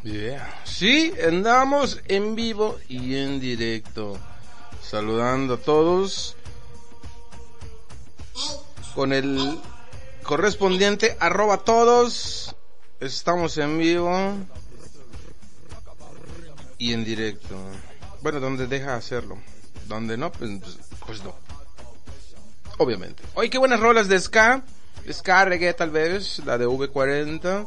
Yeah. Sí, andamos en vivo y en directo. Saludando a todos con el correspondiente @todos. Estamos en vivo y en directo. Bueno, donde deja hacerlo. Donde no, pues no. Obviamente. Oye, qué buenas rolas de ska. Ska reggae tal vez, la de V40.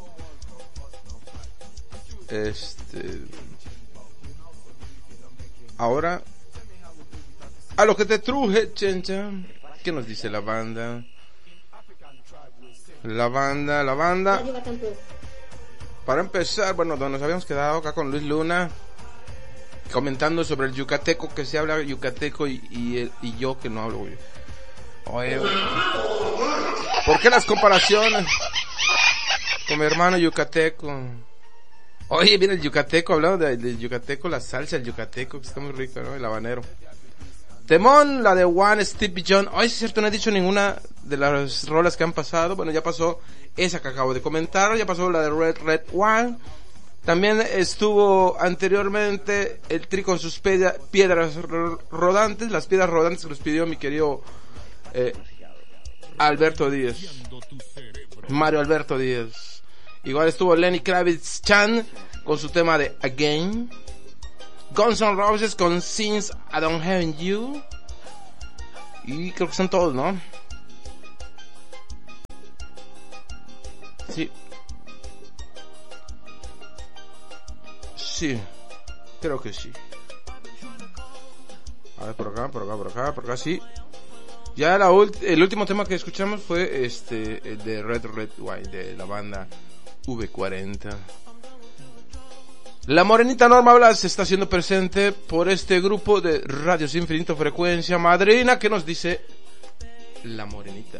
Ahora a lo que te truje, chencha. ¿Qué nos dice la banda? La banda. Para empezar, bueno, donde nos habíamos quedado acá con Luis Luna, comentando sobre el yucateco, que se habla yucateco y yo que no hablo. Oye, ¿por qué las comparaciones con mi hermano yucateco? Oye, viene el yucateco, hablando del yucateco, la salsa del yucateco, que está muy rica, ¿no? El habanero. Temón, la de One Stevie John. Ay, es cierto, no he dicho ninguna de las rolas que han pasado. Bueno, ya pasó esa que acabo de comentar, ya pasó la de Red One. También estuvo anteriormente el Tri con sus piedras rodantes, las piedras rodantes que nos pidió mi querido Alberto Díaz, Mario Alberto Díaz. Igual estuvo Lenny Kravitz Chan con su tema de Again. Guns N' Roses con Since I Don't Have You. Y creo que son todos, ¿no? Sí, creo que sí. A ver, por acá, sí. Ya el último tema que escuchamos fue el de Red Wine, de la banda V40. La morenita Norma Blas está haciendo presente por este grupo de Radio Infinito Frecuencia Madrina. ¿Qué nos dice la morenita?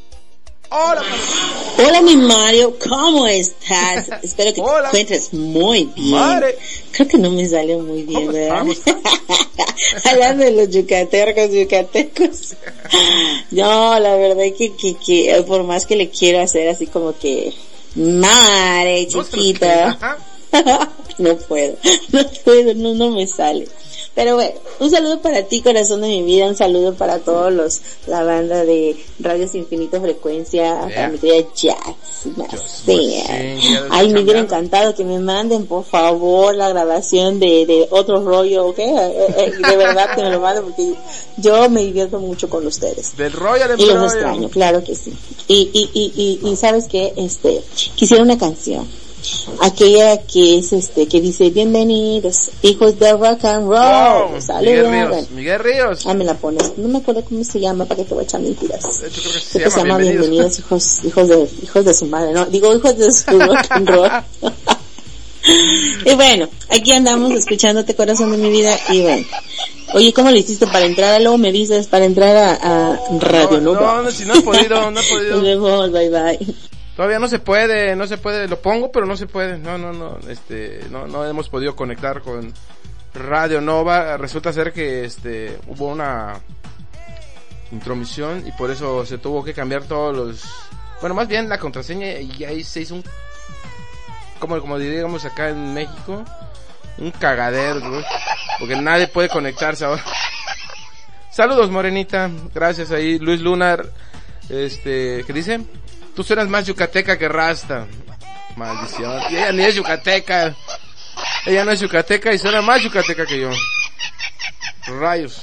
Hola mi Mario, ¿cómo estás? Espero que te encuentres muy bien. Madre. Creo que no me salió muy bien, ¿verdad? Hablando de los yucatecos. No, la verdad que por más que le quiero hacer así como que madre chiquita, no puedo, no me sale. Pero bueno, un saludo para ti, corazón de mi vida, un saludo para todos la banda de Radios Infinito Frecuencia, para mi querida Jazz. Ay, me hubiera encantado que me manden, por favor, la grabación de Otro Rollo, ¿ok? De verdad que me lo manden, porque yo me divierto mucho con ustedes. Del Royal y los extraño, claro que sí. Y ¿sabes qué? Quisiera una canción. Aquella que es que dice bienvenidos hijos de rock and roll. Miguel Ríos. Me la pones, no me acuerdo cómo se llama, para que te voy a echar mentiras. De hecho, creo que se llama bienvenidos hijos de su madre, no, digo hijos de su rock and roll. Y bueno, aquí andamos escuchándote, corazón de mi vida. Y bueno, oye, ¿cómo le hiciste para entrar? Luego me dices para entrar a Radio Nova. No, si no he podido. Nos vemos, bye. Todavía no se puede, lo pongo, pero no se puede, no hemos podido conectar con Radio Nova. Resulta ser que hubo una intromisión y por eso se tuvo que cambiar más bien la contraseña, y ahí se hizo como diríamos acá en México, un cagadero, ¿no? Porque nadie puede conectarse ahora. Saludos, morenita, gracias ahí, Luis Lunar, ¿qué dice? Tú suenas más yucateca que rasta. Maldición. Y ella ni es yucateca. Ella no es yucateca y suena más yucateca que yo. Rayos.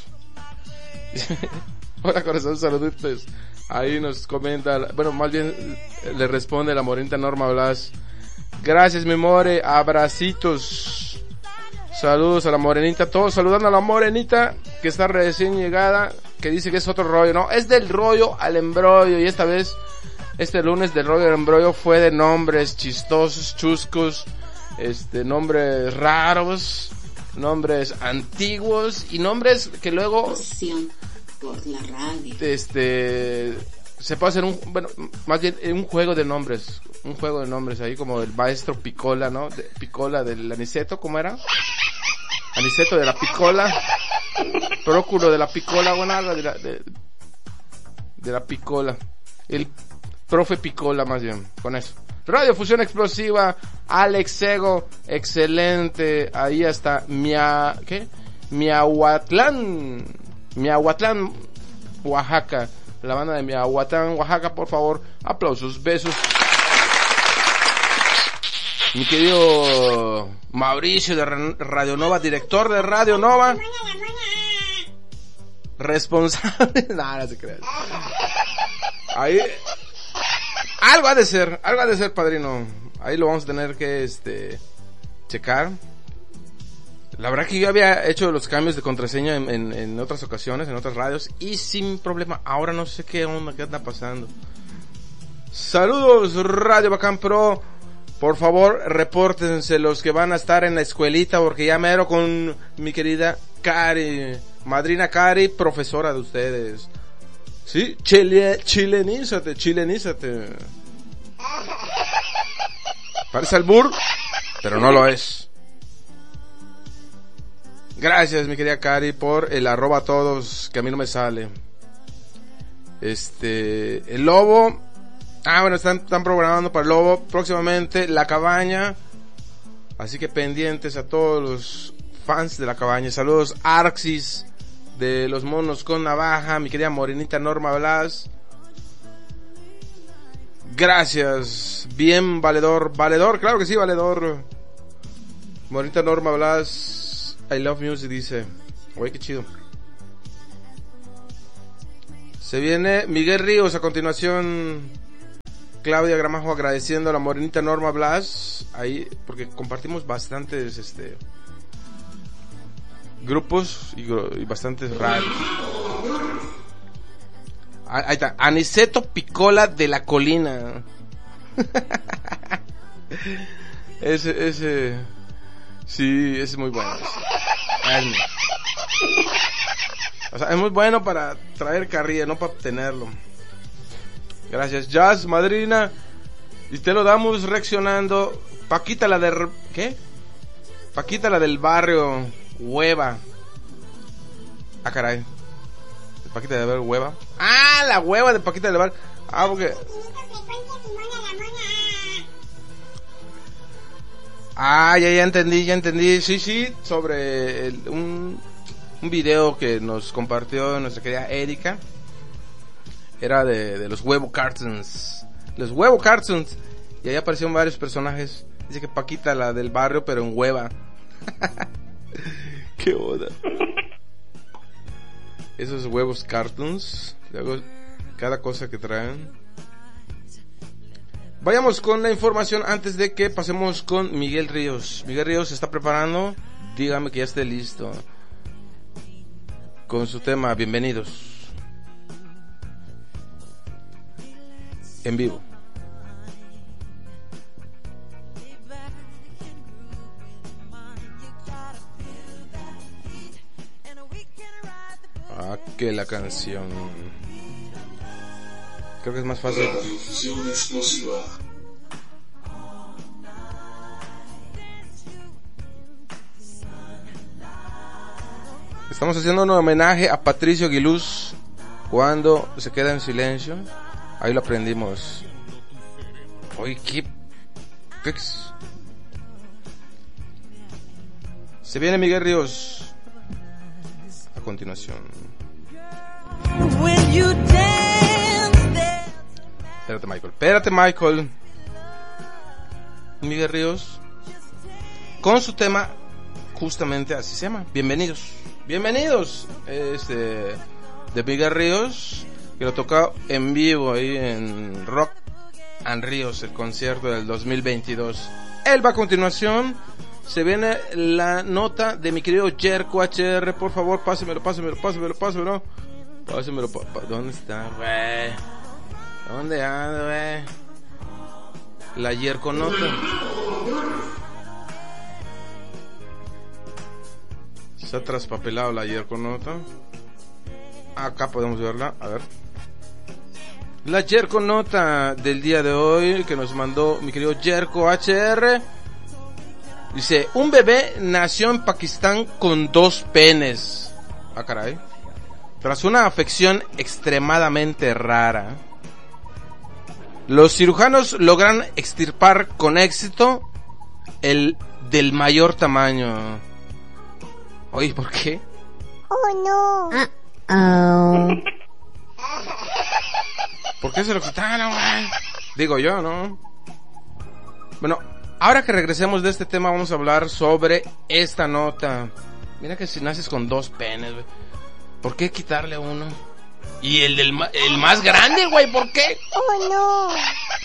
Hola, corazón, saluditos. Ahí nos comenta, más bien le responde la morenita Norma Blas. Gracias, mi more. Abracitos. Saludos a la morenita. Todos saludando a la morenita que está recién llegada. Que dice que es otro rollo. No, es del rollo al embrollo. Y esta vez... Este lunes del rollo del embrollo fue de nombres chistosos, chuscos, nombres raros, nombres antiguos y nombres que luego por la radio. Se puede hacer más bien un juego de nombres ahí, como el maestro Picola, ¿no? Picola del Aniceto, ¿cómo era? Aniceto de la Picola, Próculo de la Picola, de la Picola. El profe Picola, más bien, con eso. Radio Fusión Explosiva, Alex Sego, excelente. Ahí está Miahuatlán, Oaxaca. La banda de Miahuatlán, Oaxaca, por favor, aplausos, besos. Mi querido Mauricio de Radio Nova, director de Radio Nova, responsable, nada, no se crea. Ahí, algo ha de ser, padrino. Ahí lo vamos a tener que, checar. La verdad que yo había hecho los cambios de contraseña en otras ocasiones, en otras radios, y sin problema. Ahora no sé qué onda, qué anda pasando. Saludos, Radio Bacán Pro. Por favor, repórtense los que van a estar en la escuelita, porque ya mero con mi querida Cari, madrina Cari, profesora de ustedes. Sí, chilenízate. Parece albur, pero no lo es. Gracias, mi querida Cari, por el @ a todos, que a mí no me sale. El lobo. Bueno, están programando para el lobo próximamente La Cabaña, así que pendientes a todos los fans de La Cabaña. Saludos Arxis de los Monos con Navaja, mi querida morenita Norma Blas. Gracias, bien valedor, claro que sí, valedor. Morenita Norma Blas, I love music, dice. Oye, qué chido. Se viene Miguel Ríos a continuación. Claudia Gramajo agradeciendo a la morenita Norma Blas, ahí, porque compartimos bastantes grupos y bastantes radios. Ahí está, Aniceto Picola de la Colina. ese sí, es muy bueno. O sea, es muy bueno para traer carrilla, no para obtenerlo. Gracias, Jazz, madrina. Y te lo damos reaccionando. Paquita, la de... ¿Qué? Paquita, la del barrio Hueva. Ah, caray. Paquita de barrio Hueva. Ah, la hueva de Paquita del barrio. Ah, porque... Ah, ya entendí. Sí, sobre un video que nos compartió nuestra querida Erika. Era de los huevo cartoons. Los huevo cartoons. Y ahí aparecieron varios personajes. Dice que Paquita, la del barrio, pero en hueva. Qué boda. Esos huevos cartoons. Luego, cada cosa que traen. Vayamos con la información antes de que pasemos con Miguel Ríos. Miguel Ríos se está preparando. Dígame que ya esté listo con su tema. Bienvenidos. En vivo. Ah, que la canción. Creo que es más fácil. Estamos haciendo un homenaje a Patricio Aguiluz cuando se queda en silencio. Ahí lo aprendimos. Oye, ¿qué? Se viene Miguel Ríos a continuación. Espérate, Michael. Miguel Ríos con su tema, justamente así se llama. Bienvenidos. De Miguel Ríos, que lo toca en vivo ahí en Rock and Ríos, el concierto del 2022. Él va a continuación. Se viene la nota de mi querido Jerko HR. Por favor, pásemelo. ¿Dónde está, güey? ¿Dónde anda, güey? La Jerko nota. Se ha traspapelado la Jerko nota. Acá podemos verla, a ver. La Jerko nota del día de hoy que nos mandó mi querido Jerko HR. Dice, un bebé nació en Pakistán con 2 penes. Ah, caray. Tras una afección extremadamente rara, Los cirujanos logran extirpar con éxito el del mayor tamaño. Oye, ¿por qué? Oh, no. ¿Por qué se lo quitaron, güey? Digo yo, ¿no? Bueno, ahora que regresemos de este tema, vamos a hablar sobre esta nota. Mira que si naces con 2 penes, güey, ¿por qué quitarle uno? Y el más grande, güey, ¿por qué? Oh, no.